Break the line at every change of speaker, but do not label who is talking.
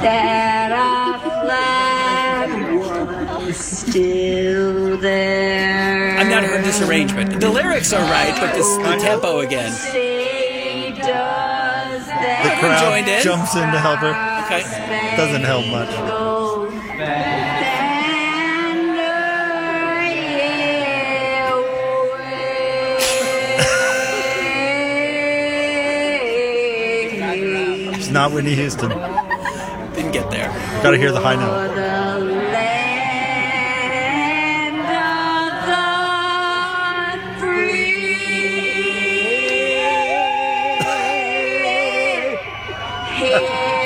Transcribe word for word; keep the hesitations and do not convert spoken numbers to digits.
that our flag is still there.
I've not heard this arrangement. The lyrics are right, but this, the tempo again.
Say, does that
The crowd
joined in.
jumps in to help her.
Okay.
Doesn't help much. It's not Whitney Houston.
Didn't get there.
Gotta hear the high note.
The